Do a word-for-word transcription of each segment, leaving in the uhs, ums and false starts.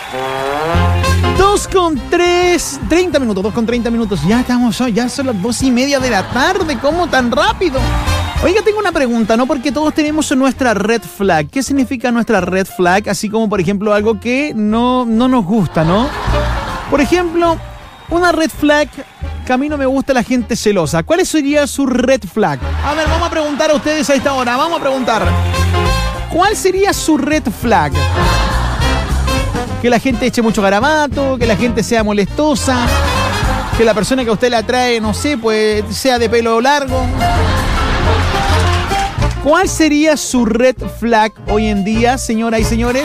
Dos con tres, treinta minutos, dos con treinta minutos. Ya estamos, ya son las dos y media de la tarde. ¿Cómo tan rápido? Oiga, tengo una pregunta, ¿no? Porque todos tenemos nuestra red flag. ¿Qué significa nuestra red flag? Así como, por ejemplo, algo que no, no nos gusta, ¿no? Por ejemplo, una red flag que a mí no me gusta la gente celosa. ¿Cuál sería su red flag? A ver, vamos a preguntar a ustedes a esta hora. Vamos a preguntar. ¿Cuál sería su red flag? Que la gente eche mucho garabato, que la gente sea molestosa, que la persona que a usted le atrae, no sé, pues sea de pelo largo. ¿Cuál sería su red flag hoy en día, señoras y señores?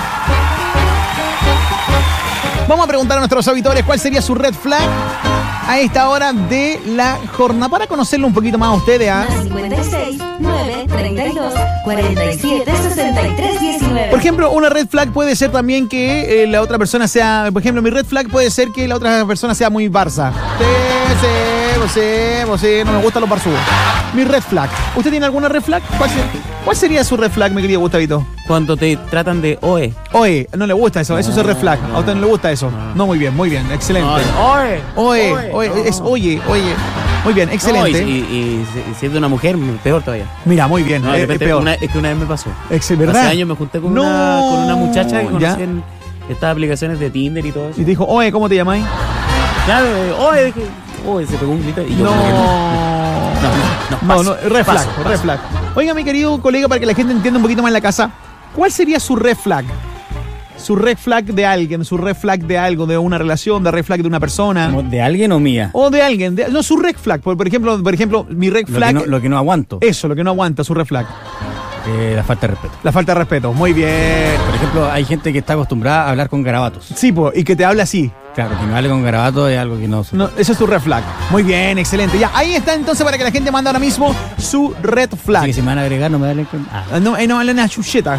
Vamos a preguntar a nuestros auditores cuál sería su red flag a esta hora de la jornada, para conocerlo un poquito más a ustedes. ¿eh? cincuenta y seis, nueve, treinta y dos, cuarenta y siete, sesenta y tres, diecinueve. Por ejemplo, una red flag puede ser también que eh, la otra persona sea... Por ejemplo, mi red flag puede ser que la otra persona sea muy Barça. Sí, sí, vos sí, vos sí, no me gustan los barzudos. Mi red flag. ¿Usted tiene alguna red flag? ¿Cuál, ser, ¿Cuál sería su red flag, mi querido Gustavito? Cuando te tratan de oe. Oe, no le gusta eso, eso no, es red flag. no. A usted no le gusta eso. No, no muy bien, muy bien, excelente. Oe. Oe, Oe, oe, no. es oye, oye. Muy bien, excelente. No, y, y, y si es de una mujer, peor todavía. Mira, muy bien, No, es, de es repente, peor. una- es que una vez me pasó. Ex- ¿verdad? Hace años me junté con, No. una, con una muchacha que Ya. conocí en estas aplicaciones de Tinder y todo eso. Y te dijo, oye, ¿cómo te llamáis? Claro, eh, oe, dije, oe, se pegó un grito y yo No. como que no. No, No, no, no, paso, red flag, paso, red paso. flag. Oiga, mi querido colega, para que la gente entienda un poquito más en la casa, ¿cuál sería su red flag? Su red flag de alguien, su red flag de algo, de una relación, de red flag de una persona. ¿Como ¿De alguien o mía? O de alguien, de- no, su red flag. Por, por ejemplo, por ejemplo, mi red Lo flag. que, no, lo que no aguanto. Eso, lo que no aguanta, su red flag. Eh, la falta de respeto. La falta de respeto. Muy bien. Por ejemplo, hay gente que está acostumbrada a hablar con garabatos. Sí, po, y que te habla así. Claro, que me hable con garabatos es algo que no... No, eso es tu red flag. Muy bien, excelente. Ya, ahí está entonces para que la gente mande ahora mismo su red flag. Así que si me van a agregar, no me hablen con... Ah. Ah, No, eh, no, la chucheta.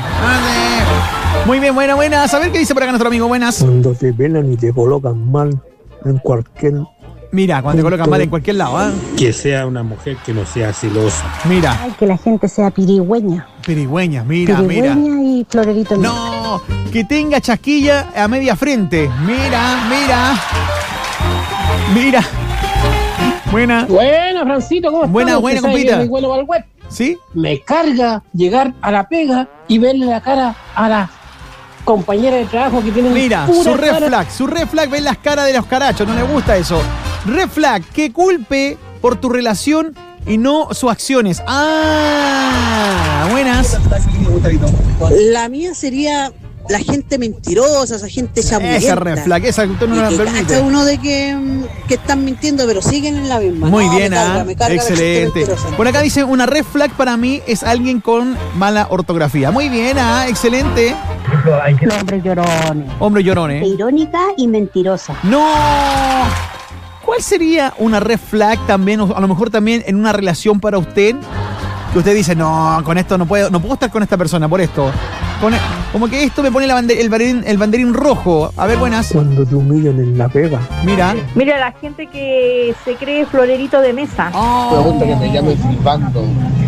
Muy bien, buena, buenas. A ver qué dice por acá nuestro amigo. Buenas. Cuando te velan y te colocan mal en cualquier... Mira, cuando te colocan mal en cualquier lado, ¿ah? Que sea una mujer que no sea celosa. Mira, Ay, que la gente sea pirigüeña. pirigüeña, mira, mira. Pirigüeña y florerito. No, que tenga chasquilla a media frente. Mira, mira. Mira. Buena. Buena, Francito, ¿cómo estás? Buena, buena, compita. Mi vuelo al web. ¿Sí? Me carga llegar a la pega y verle la cara a la compañera de trabajo que tienen Mira, pura su red cara. flag. Su red flag, ven las caras de los carachos. No le gusta eso. Red flag, que culpe por tu relación y no sus acciones. Ah, buenas. La mía sería la gente mentirosa, esa gente chamullenta. Esa red flag, esa que usted no Y la que permite. cacha uno de que, mm, que están mintiendo, pero siguen en la misma. Muy No, bien, me carga, ah, me carga la gente excelente. mentirosa. Por acá dice, una red flag para mí es alguien con mala ortografía. Muy bien, ah, excelente. Los hombres llorones. Hombre llorones. Irónica y mentirosa. No. ¿Cuál sería una red flag también, o a lo mejor también en una relación para usted? Que usted dice, no, con esto no puedo, no puedo estar con esta persona por esto. Con e- como que esto me pone la bande- el, banderín, el banderín rojo. A ver, buenas. Cuando te humillan en la pega. Mira. Mira, la gente que se cree florerito de mesa. Oh. que me llame flipando.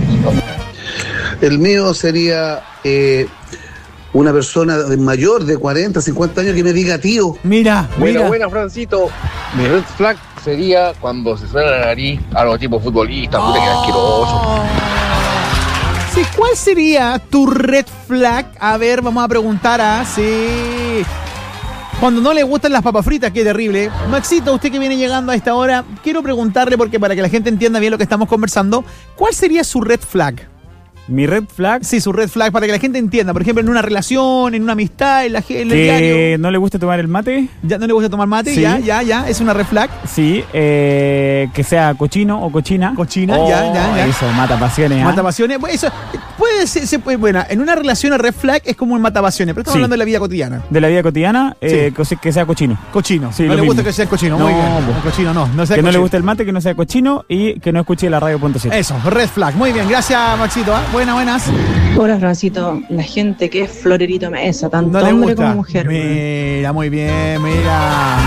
El mío sería eh, una persona de mayor de cuarenta, cincuenta años que me diga tío. Mira, Buena, mira. buena, Francito. Mi red flag sería cuando se suena la nariz a los tipos futbolistas, puta que asqueroso. Sí, ¿cuál sería tu red flag? A ver, vamos a preguntar a... Sí. Cuando no le gustan las papas fritas, qué terrible. Maxito, usted que viene llegando a esta hora, quiero preguntarle, porque para que la gente entienda bien lo que estamos conversando, ¿cuál sería su red flag? Mi red flag, Sí, su red flag, para que la gente entienda. Por ejemplo, en una relación, en una amistad, en, la, en el que diario. no le gusta tomar el mate. ¿Ya no le gusta tomar mate? Sí. Ya, ya, ya. Es una red flag. Sí, eh, que sea cochino o cochina. Cochina, Oh, ya, ya, ya. Eso, mata pasiones. ¿ah? Matapasiones. Bueno, eso puede ser, se puede, bueno, en una relación a red flag es como un matapasiones, pero estamos Sí. hablando de la vida cotidiana. De la vida cotidiana, eh, Sí. que- que sea cochino. Cochino. Sí, no lo le gusta mismo. que sea cochino. No, Muy bien. pues. El cochino no. no sea Que no le cochino. guste el mate, que no sea cochino y que no escuche la radio punto siete. Eso, red flag. Muy bien, gracias, Maxito. ¿ah? Buenas, buenas. Hola, Francito. La gente que es florerito mesa, tanto No le hombre gusta. como mujer. Mira, muy bien, mira.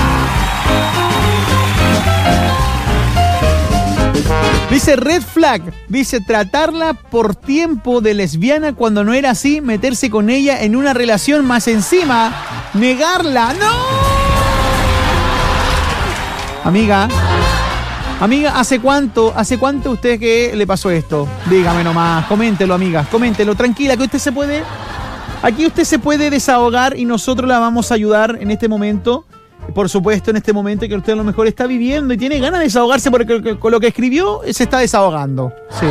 Dice red flag, dice tratarla por tiempo de lesbiana cuando no era así, meterse con ella en una relación más encima. Negarla. ¡No! Amiga. Amiga, ¿hace cuánto, hace cuánto a usted que le pasó esto? Dígame nomás, coméntelo, amiga, coméntelo. Tranquila, que usted se puede... Aquí usted se puede desahogar y nosotros la vamos a ayudar en este momento. Por supuesto, en este momento que usted a lo mejor está viviendo y tiene ganas de desahogarse porque con lo que escribió se está desahogando. Sí.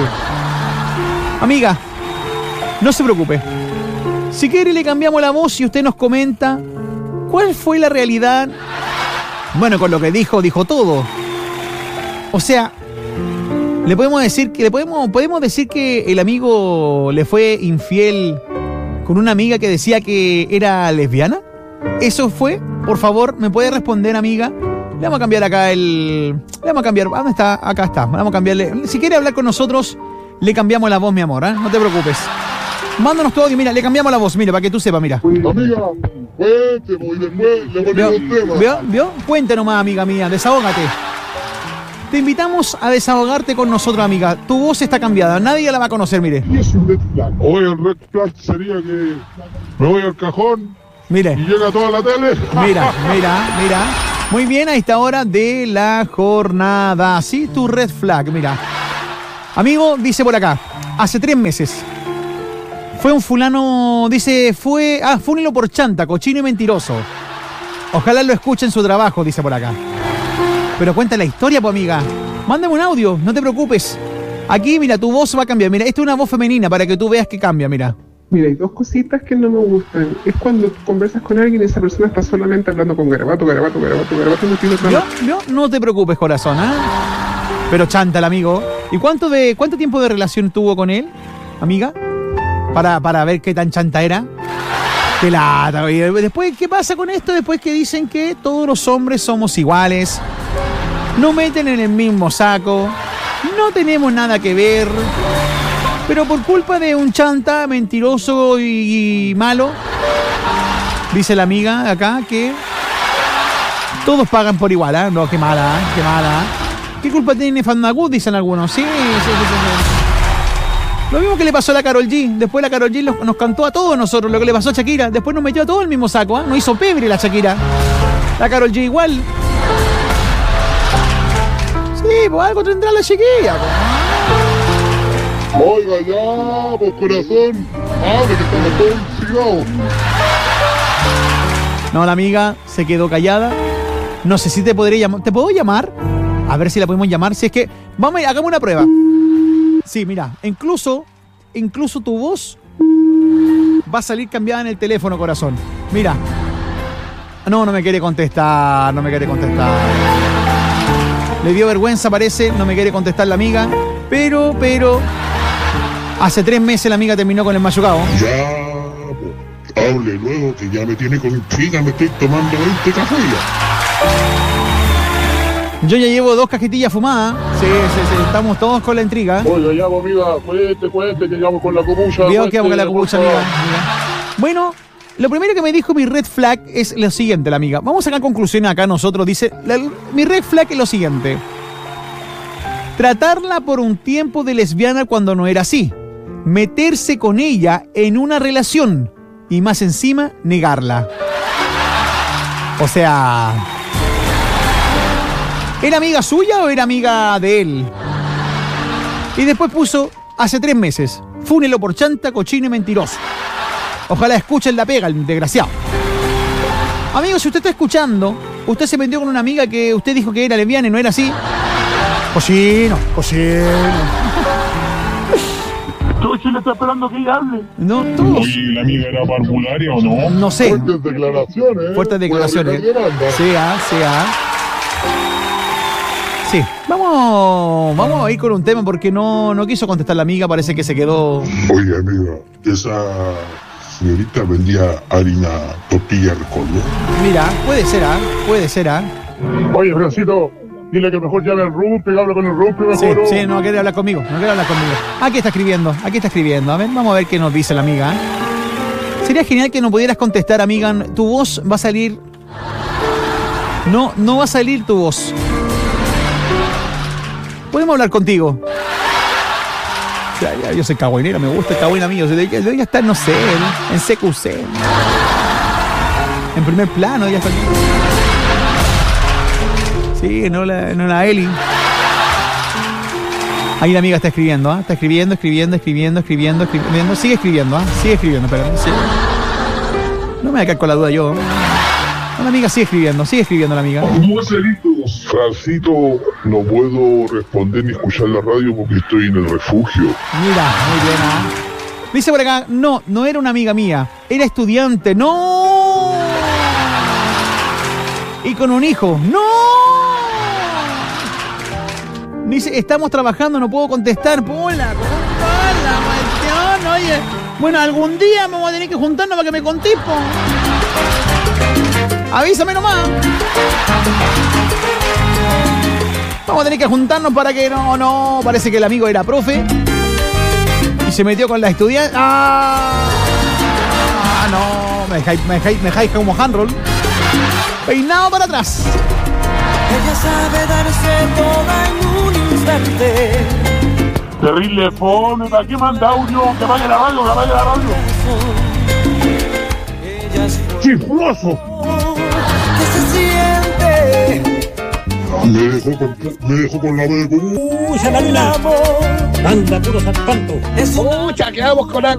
Amiga, no se preocupe. Si quiere le cambiamos la voz y usted nos comenta cuál fue la realidad. Bueno, con lo que dijo, dijo todo. O sea, le podemos decir que le podemos, podemos decir que el amigo le fue infiel con una amiga que decía que era lesbiana. ¿Eso fue? Por favor, ¿me puede responder, amiga? Le vamos a cambiar acá el... Le vamos a cambiar... ¿Dónde está? Acá está. Le vamos a cambiarle... Si quiere hablar con nosotros, le cambiamos la voz, mi amor, ¿eh? No te preocupes. Mándanos tu audio, mira, le cambiamos la voz, mira, para que tú sepas, mira. Amiga, cuente, y después le ponemos un tema. ¿Vio? ¿Vio? Cuente nomás, amiga mía, desahógate. Te invitamos a desahogarte con nosotros, amiga. Tu voz está cambiada, nadie la va a conocer, mire. ¿Qué es un red flag? Hoy el red flag sería que me voy al cajón mire. y llega toda la tele. Mira, mira, mira. Muy bien, a esta hora de la jornada. Sí, tu red flag, mira. Amigo, dice por acá, hace tres meses. Fue un fulano, dice, fue... Ah, fue un hilo por chanta, cochino y mentiroso. Ojalá lo escuche en su trabajo, dice por acá. Pero cuenta la historia, pues, amiga. Mándame un audio, no te preocupes. Aquí, mira, tu voz va a cambiar. Mira, esta es una voz femenina para que tú veas que cambia, mira. Mira, hay dos cositas que no me gustan. Es cuando tú conversas con alguien y esa persona está solamente hablando con garabato, garabato, garabato, garabato. No tiene otra ¿Vio? ¿Vio? No te preocupes, corazón, ¿eh? Pero chanta el amigo. ¿Y cuánto de cuánto tiempo de relación tuvo con él, amiga? Para, para ver qué tan chanta era. Qué lata. Y después, ¿qué pasa con esto? Después que dicen que todos los hombres somos iguales. No meten en el mismo saco. No tenemos nada que ver. Pero por culpa de un chanta mentiroso y, y malo, dice la amiga acá que todos pagan por igual, ¿eh? No, qué mala, ¿eh? Qué mala. ¿Qué culpa tiene Fandagut? Dicen algunos. Sí, sí, sí, sí. Lo mismo que le pasó a la Karol G. Después la Karol G nos, nos cantó a todos nosotros lo que le pasó a Shakira. Después nos metió a todo el mismo saco, ¿eh? No hizo pebre la Shakira. La Karol G igual. Sí, pues algo tendrá la chiquilla, pues. Oiga ya, pues corazón. Hable que estamos todos cigados. No, la amiga se quedó callada. No sé si te podré llamar. ¿Te puedo llamar? A ver si la podemos llamar. Si es que... Vamos, hagamos una prueba. Sí, mira. Incluso... Incluso tu voz va a salir cambiada en el teléfono, corazón. Mira. No, no me quiere contestar. No me quiere contestar. Le dio vergüenza, parece. No me quiere contestar la amiga. Pero, pero... Hace tres meses la amiga terminó con el machucado. Ya, pues, hable luego que ya me tiene con intriga, me estoy tomando veinte cafés ya. Yo ya llevo dos cajetillas fumadas. Sí, sí, sí, estamos todos con la intriga. Oiga, ya, pues, amiga, cuente, cuente, que llegamos con la copucha. Vio que vamos con la copucha, amiga, amiga. Bueno, lo primero que me dijo mi red flag es lo siguiente, la amiga. Vamos a sacar conclusiones acá nosotros. Dice, la, mi red flag es lo siguiente. Tratarla por un tiempo de lesbiana cuando no era así. Meterse con ella en una relación y más encima negarla. O sea, ¿era amiga suya o era amiga de él? Y después puso hace tres meses. Fúnelo por chanta, cochino y mentiroso. Ojalá escuchen la pega, el desgraciado. Amigo, si usted está escuchando, usted se metió con una amiga que usted dijo que era lesbiana y no era así. Cochino, cochino. Todo Chile está esperando que ella hable. No, todos. Oye, ¿la amiga era parvularia o no? No sé. Fuertes declaraciones. Fuertes declaraciones. Sí, ah, sí, ah. Sí. Vamos, vamos a ir con un tema porque no, no quiso contestar la amiga. Parece que se quedó. Oye, amiga, esa señorita vendía harina, tortilla, recoldo. Mira, puede ser, ah. Puede ser, ah. Oye, Francito. Dile que mejor llame al Rumpi, que hable con el Rumpi mejor. Sí, sí, no quiere hablar conmigo, no quiere hablar conmigo. Aquí está escribiendo, aquí está escribiendo. A ver, vamos a ver qué nos dice la amiga. Sería genial que nos pudieras contestar, amiga. Tu voz va a salir... No, no va a salir tu voz. Podemos hablar contigo. Ya, ya, yo soy cagüinera, me gusta el cagüín, amigo. Debería estar, no sé, en C Q C. En primer plano, ya está aquí. Sí, no la, no la Eli. Ahí la amiga está escribiendo, ¿ah? ¿eh? Está escribiendo, escribiendo, escribiendo, escribiendo, escribiendo. Sigue escribiendo, ¿ah? ¿eh? Sigue escribiendo, espérame. Sí. No me voy a quedar con la duda yo. No, la amiga sigue escribiendo, sigue escribiendo la amiga. Francito, no puedo responder ni escuchar la radio porque estoy en el refugio. Mira, muy bien, ¿eh? Dice por acá, no, no era una amiga mía, era estudiante, ¡no! Y con un hijo, ¡no! Dice, estamos trabajando, no puedo contestar. ¡Pola! ¡La maldición! Oye, bueno, algún día me voy a tener que juntarnos para que me contés, po. Avísame nomás. Vamos a tener que juntarnos para que no, no. Parece que el amigo era profe y se metió con la estudiante. ¡Ah! ah no, me dejáis, me dejáis, me dejáis como handroll. Peinado para atrás. Ella sabe darse toda en un instante. Terrible fome, ¿para qué manda audio? Que vaya la radio, que vaya la radio. ¡Chismoso! ¿Qué se siente? Me dejó con, me dejó con la B. Uy, se la amor. Anda, puro espanto. Mucha, quedamos con la